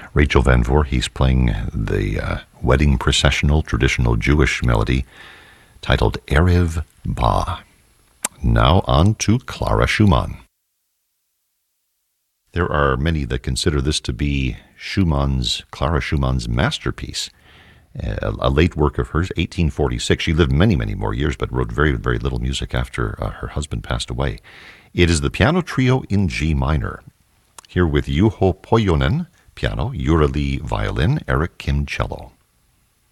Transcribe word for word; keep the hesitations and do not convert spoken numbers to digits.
Rachel Van Voorhees playing the uh, wedding processional traditional Jewish melody titled Erev Ba. Now on to Clara Schumann. There are many that consider this to be Schumann's, Clara Schumann's masterpiece. A, a late work of hers, eighteen forty-six. She lived many, many more years, but wrote very, very little music after uh, her husband passed away. It is the piano trio in G minor. Here with Juho Pojonen, piano, Jura Lee, violin, Eric Kim, cello.